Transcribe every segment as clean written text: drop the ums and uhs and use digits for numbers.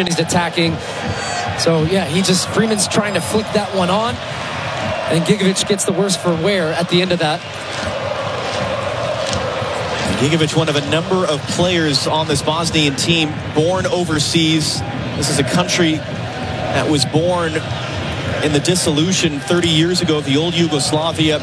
Freeman is attacking. So, yeah, Freeman's trying to flick that one on. And Gigovic gets the worse for wear at the end of that. Gigovic, one of a number of players on this Bosnian team, born overseas. This is a country that was born in the dissolution 30 years ago of the old Yugoslavia.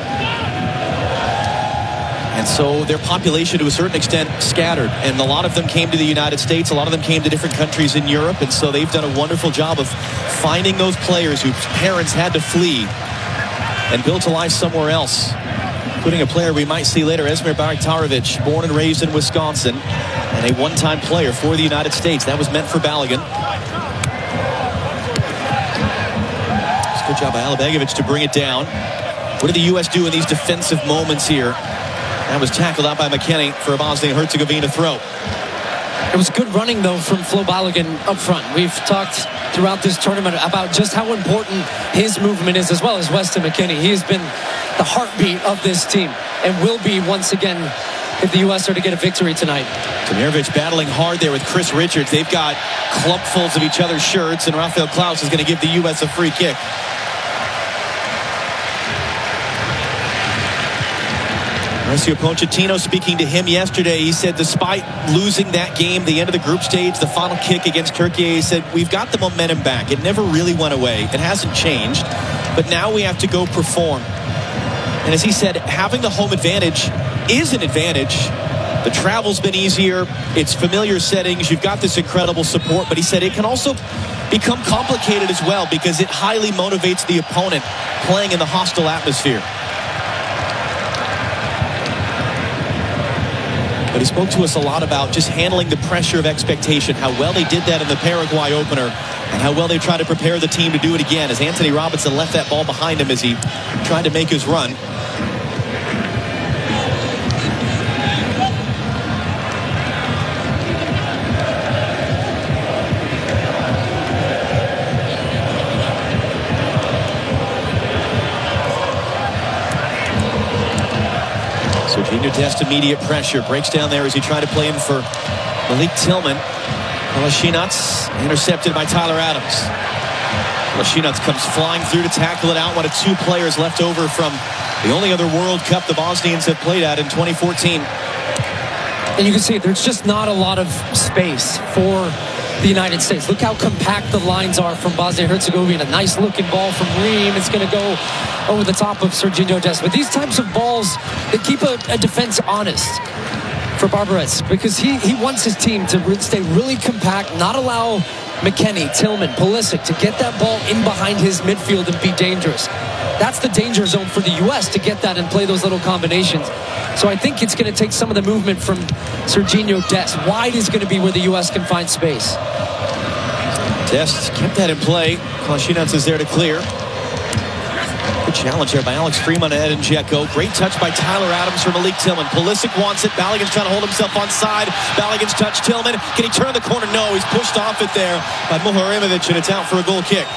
And so their population, to a certain extent, scattered. And a lot of them came to the United States. A lot of them came to different countries in Europe. And so they've done a wonderful job of finding those players whose parents had to flee and built a life somewhere else, including a player we might see later, Esmir Baraktarovic, born and raised in Wisconsin, and a one-time player for the United States. That was meant for Balogun. Good job by Alibegovic to bring it down. What did the U.S. do in these defensive moments here? That was tackled out by McKennie for a Bosnia-Herzegovina throw. It was good running, though, from Flo Balogun up front. We've talked throughout this tournament about just how important his movement is, as well as Weston McKennie. He has been the heartbeat of this team and will be once again if the U.S. are to get a victory tonight. Demirovic battling hard there with Chris Richards. They've got clumpfuls of each other's shirts, and Rafael Klaus is going to give the U.S. a free kick. Mauricio Pochettino speaking to him yesterday. He said despite losing that game, the end of the group stage, the final kick against Turkey, he said we've got the momentum back. It never really went away. It hasn't changed. But now we have to go perform. And as he said, having the home advantage is an advantage. The travel's been easier. It's familiar settings. You've got this incredible support. But he said it can also become complicated as well because it highly motivates the opponent playing in the hostile atmosphere. But he spoke to us a lot about just handling the pressure of expectation, how well they did that in the Paraguay opener, and how well they tried to prepare the team to do it again as Anthony Robinson left that ball behind him as he tried to make his run. Sergiño Dest immediate pressure. Breaks down there as he tried to play in for Malik Tillman. Kolasinac intercepted by Tyler Adams. Kolasinac comes flying through to tackle it out. One of two players left over from the only other World Cup the Bosnians have played at in 2014. And you can see there's just not a lot of space for the United States. Look how compact the lines are from Bosnia-Herzegovina. Nice looking ball from Ream. It's going to go over the top of Sergiño Dest. But these types of balls, they keep a defense honest for Barbarez because he wants his team to stay really compact, not allow McKennie, Tillman, Pulisic to get that ball in behind his midfield and be dangerous. That's the danger zone for the U.S. to get that and play those little combinations. So I think it's going to take some of the movement from Sergiño Dest. Wide is going to be where the U.S. can find space. Dest kept that in play. Kolasinac is there to clear. Good challenge there by Alex Freeman and Edin Dzeko. Great touch by Tyler Adams for Malik Tillman. Pulisic wants it. Balogun's trying to hold himself on side. Balogun's touch Tillman. Can he turn the corner? No, he's pushed off it there by Muharimovic, and it's out for a goal kick.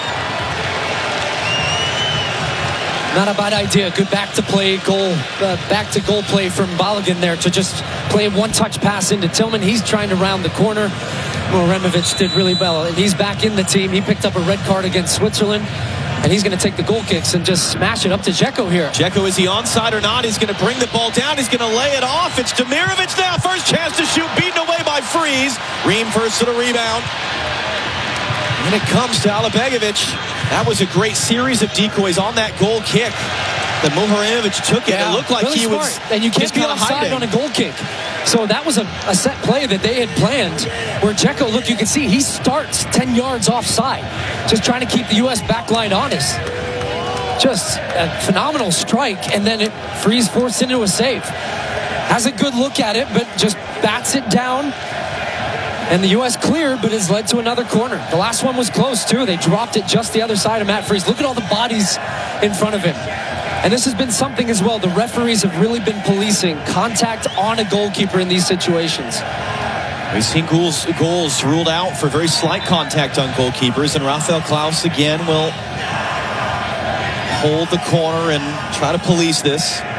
Not a bad idea. Good back to goal play from Balogun there to just play a one-touch pass into Tillman. He's trying to round the corner. Muharimovic did really well, and he's back in the team. He picked up a red card against Switzerland, and he's going to take the goal kicks and just smash it up to Dzeko here. Dzeko, is he onside or not? He's going to bring the ball down. He's going to lay it off. It's Demirovic now. First chance to shoot, beaten away by Freeze. Ream first to the rebound. And it comes to Alibegovic. That was a great series of decoys on that goal kick. But Muharimovic took it. It looked like really he smart. was. And you can't be offside on a goal kick. So that was a set play that they had planned where Dzeko, look, you can see he starts 10 yards offside, just trying to keep the U.S. back line honest. Just a phenomenal strike, and then Freeze forced into a save. Has a good look at it, but just bats it down. And the U.S. cleared, but has led to another corner. The last one was close, too. They dropped it just the other side of Matt Freeze. Look at all the bodies in front of him. And this has been something as well. The referees have really been policing contact on a goalkeeper in these situations. We've seen goals ruled out for very slight contact on goalkeepers. And Rafael Klaus again will hold the corner and try to police this.